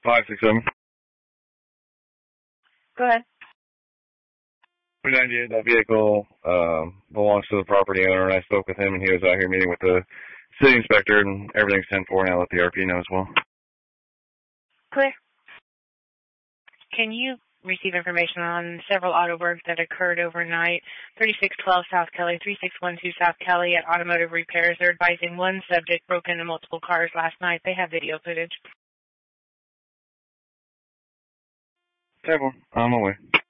567. Go ahead. 398, that vehicle belongs to the property owner, and I spoke with him, and he was out here meeting with the city inspector, and everything's 10-4, and I let the RP know as well. Clear. Can you receive information on several auto work that occurred overnight, 3612 South Kelly, 3612 South Kelly at Automotive Repairs? They're advising one subject broke into multiple cars last night. They have video footage. 10-4, I'm away.